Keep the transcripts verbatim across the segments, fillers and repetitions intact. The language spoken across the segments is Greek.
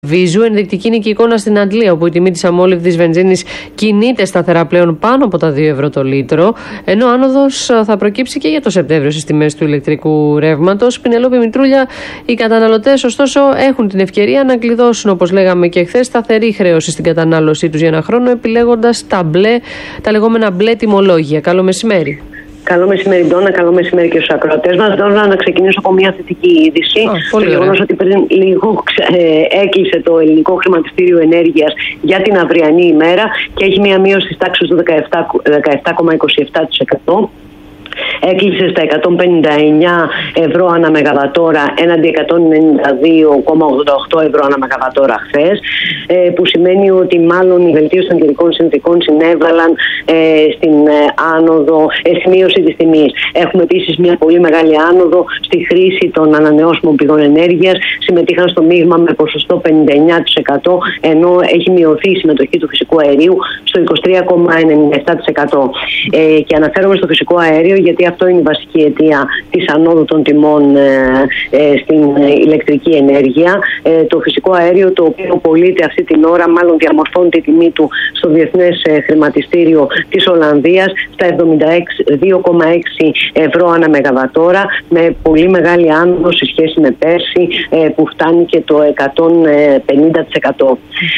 Βίζου. Ενδεικτική είναι και η εικόνα στην Αντλία, όπου η τιμή της αμόλυβδης βενζίνης κινείται σταθερά πλέον πάνω από τα δύο ευρώ το λίτρο, ενώ άνοδος θα προκύψει και για το Σεπτέμβριο στις τιμές του ηλεκτρικού ρεύματος. Πινελόπη Μητρούλια, οι καταναλωτές ωστόσο έχουν την ευκαιρία να κλειδώσουν, όπως λέγαμε και χθες, σταθερή χρέωση στην κατανάλωσή τους για ένα χρόνο, επιλέγοντας τα, μπλε, τα λεγόμενα μπλε τιμολόγια. Καλό μεσημέρι. Καλό μεσημέρι, Ντόνα. Καλό μεσημέρι και στους ακροατές μας. Ντόνα, να ξεκινήσω από μια θετική είδηση. Oh, το γεγονός ότι πριν λίγο ε, έκλεισε το ελληνικό χρηματιστήριο ενέργειας για την αυριανή ημέρα και έχει μια μείωση της τάξης του δεκαεπτά κόμμα είκοσι επτά τοις εκατό. Έκλεισε στα εκατόν πενήντα εννέα ευρώ ανά μεγαβατόρα έναντι εκατόν ενενήντα δύο κόμμα ογδόντα οκτώ ευρώ ανά μεγαβατόρα χθες, που σημαίνει ότι μάλλον η βελτίωση των καιρικών συνθηκών συνέβαλαν ε, στην ε, άνοδο, ε, στη μείωση της τιμής. Έχουμε επίσης μια πολύ μεγάλη άνοδο στη χρήση των ανανεώσιμων πηγών ενέργειας. Συμμετείχαν στο μείγμα με ποσοστό πενήντα εννέα τοις εκατό, ενώ έχει μειωθεί η συμμετοχή του φυσικού αερίου στο είκοσι τρία κόμμα ενενήντα επτά τοις εκατό. Ε, και αναφέρομαι στο φυσικό αέριο γιατί αυτό είναι η βασική αιτία της ανόδου των τιμών ε, ε, στην ηλεκτρική ενέργεια. Ε, το φυσικό αέριο, το οποίο πωλείται αυτή την ώρα, μάλλον διαμορφώνει τη τιμή του στο Διεθνές ε, Χρηματιστήριο της Ολλανδίας στα εβδομήντα δύο κόμμα έξι ευρώ ανά μεγαβατόρα, με πολύ μεγάλη άνοδο σε σχέση με πέρσι, ε, που φτάνει και το εκατόν πενήντα τοις εκατό.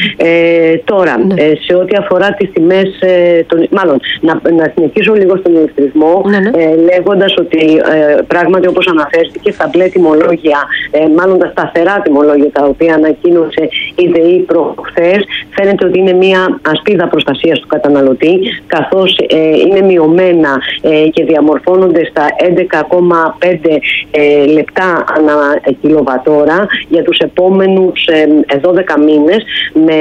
Ε, τώρα, ναι. ε, σε ό,τι αφορά τις τιμές, ε, τον, μάλλον να, να συνεχίσω λίγο στον ηλεκτρισμό, ναι, ναι. Ε, λέγοντας ότι ε, πράγματι, όπως αναφέρθηκε, στα μπλε τιμολόγια, ε, μάλλον τα σταθερά τιμολόγια τα οποία ανακοίνωσε η ΔΕΗ προχθές, φαίνεται ότι είναι μια ασπίδα προστασίας του καταναλωτή, καθώς ε, είναι μειωμένα ε, και διαμορφώνονται στα έντεκα κόμμα πέντε ε, λεπτά ανά κιλοβατόρα για τους επόμενους ε, δώδεκα μήνες, με,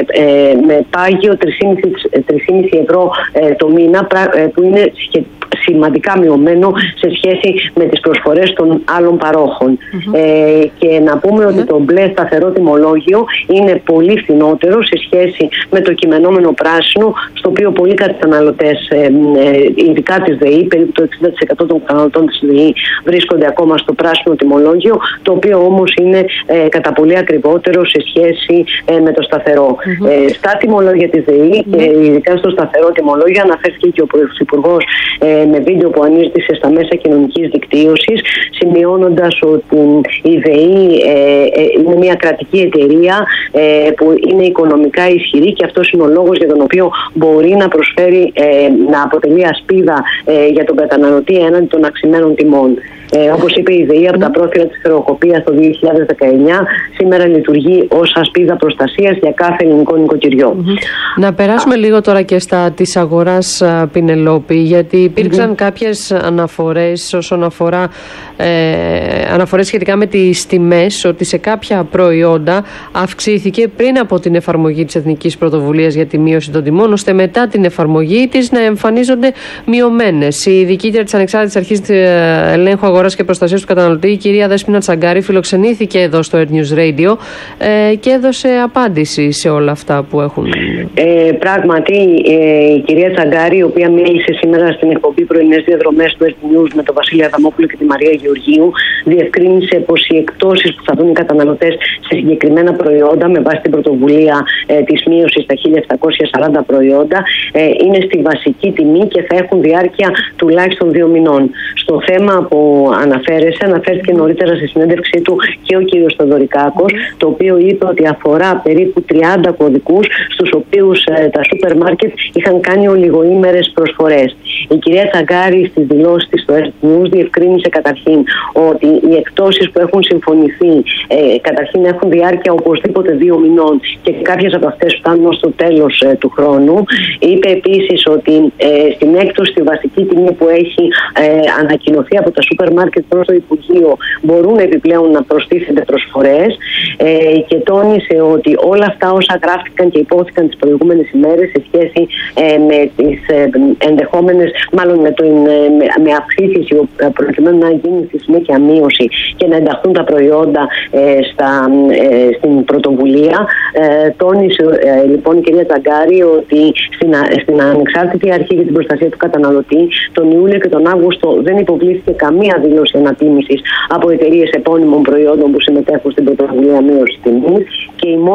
ε, με πάγιο τρία κόμμα πέντε ευρώ ε, το μήνα, ε, που είναι σχετικά σημαντικά μειωμένο σε σχέση με τις προσφορές των άλλων παρόχων. Mm-hmm. Ε, και να πούμε mm-hmm. ότι το μπλε σταθερό τιμολόγιο είναι πολύ φθηνότερο σε σχέση με το κειμενόμενο πράσινο, στο οποίο πολλοί καταναλωτές, ε, ε, ειδικά της ΔΕΗ, περίπου το εξήντα τοις εκατό των καταναλωτών της ΔΕΗ βρίσκονται ακόμα στο πράσινο τιμολόγιο, το οποίο όμως είναι ε, κατά πολύ ακριβότερο σε σχέση ε, με το σταθερό. Mm-hmm. Ε, στα τιμολόγια της ΔΕΗ mm-hmm. και ειδικά στο σταθερό τιμολόγιο αναφέρθηκε και ο Πρωθυπουργός ε, με βίντεο που ανήρτησε στα μέσα κοινωνικής δικτύωσης, σημειώνοντας ότι η ΔΕΗ ε, ε, είναι μια κρατική εταιρεία ε, που είναι οικονομικά ισχυρή, και αυτός είναι ο λόγος για τον οποίο μπορεί να προσφέρει, ε, να αποτελεί ασπίδα ε, για τον καταναλωτή έναντι των αυξημένων τιμών. Ε, όπως είπε η ΔΕΗ, από τα πρόθυρα της χρεοκοπίας το δύο χιλιάδες δεκαεννιά, σήμερα λειτουργεί ως ασπίδα προστασίας για κάθε ελληνικό νοικοκυριό. Mm-hmm. Να περάσουμε Α. λίγο τώρα και στα της αγοράς, Πινελόπη, γιατί υπήρξαν mm-hmm. κάποιες αναφορές όσον αφορά ε, αναφορές σχετικά με τις τιμές, ότι σε κάποια προϊόντα αυξήθηκε πριν από την εφαρμογή της Εθνικής Πρωτοβουλίας για τη μείωση των τιμών, ώστε μετά την εφαρμογή της να εμφανίζονται μειωμένες. Η διοικήτρια της Ανεξάρτητης Αρχής Ελέγχου Αγοράς και Προστασίας του Καταναλωτή, η κυρία Δέσποινα Τσαγκάρη, φιλοξενήθηκε εδώ στο Earth News Radio ε, και έδωσε απάντηση σε όλα αυτά που έχουν. Ε, πράγματι, ε, η κυρία Τσαγκάρη, η οποία μίλησε σήμερα στην εκπομπή Πρωινές Διαδρομές του Earth News με τον Βασίλη Αδαμόπουλο και τη Μαρία Γεωργίου, διευκρίνησε πως οι εκτόσεις που θα δουν οι καταναλωτές σε συγκεκριμένα προϊόντα, με βάση την πρωτοβουλία ε, της μείωσης στα χίλια επτακόσια σαράντα προϊόντα, ε, είναι στη βασική τιμή και θα έχουν διάρκεια τουλάχιστον δύο μηνών. Στο θέμα που αναφέρεσαι, αναφέρθηκε νωρίτερα στη συνέντευξή του και ο κύριος Θοδωρικάκος, το οποίο είπε ότι αφορά περίπου τριάντα κωδικούς, στους οποίους ε, τα σούπερ μάρκετ είχαν κάνει ολιγοήμερες προσφορές. Η κυρία Τσαγκάρη στις δηλώσεις της στο Earth News διευκρίνησε καταρχήν ότι οι εκτόσεις που έχουν συμφωνηθεί ε, καταρχήν έχουν διάρκεια οπωσδήποτε δύο μηνών και κάποιες από αυτές φτάνουν ως το τέλος ε, του χρόνου. Είπε επίσης ότι ε, στην έκπτωση στη βασική τιμή που έχει ε, ανακοινωθεί από τα σούπερ μάρκετ προς το Υπουργείο μπορούν επιπλέον να προστίθενται προσφορές, ε, και τόνισε ότι όλα αυτά όσα γράφτηκαν και υπόθηκαν τις προηγούμενες ημέρες σε σχέση ε, με τις ε, ενδεχόμενες, μάλλον με, το, ε, με, με αυξήσεις προκειμένου να γίνει στη συνέχεια μείωση και να ενταχθούν τα προϊόντα ε, στα, ε, στην πρωτοβουλία. Ε, τόνισε ε, λοιπόν η κυρία Τσαγκάρη ότι στην, στην Ανεξάρτητη Αρχή για την Προστασία του Καταναλωτή τον Ιούλιο και τον Αύγουστο δεν υποβλήθηκε καμία δήλωση ανατίμησης από εταιρείες επώνυμων προϊόντων που συμμετέχουν στην πρωτοβουλία μείωσης τιμής, και η